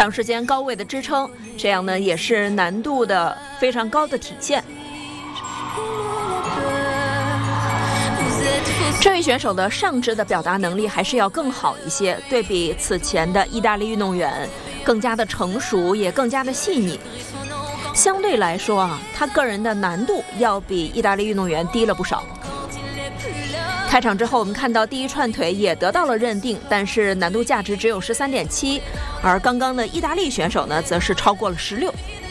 长时间高位的支撑，这样呢也是难度的非常高的体现。这位选手的上肢的表达能力还是要更好一些，对比此前的意大利运动员更加的成熟，也更加的细腻。相对来说啊，他个人的难度要比意大利运动员低了不少。开场之后，我们看到第一串腿也得到了认定，但是难度价值只有13.7，而刚刚的意大利选手呢，则是超过了16。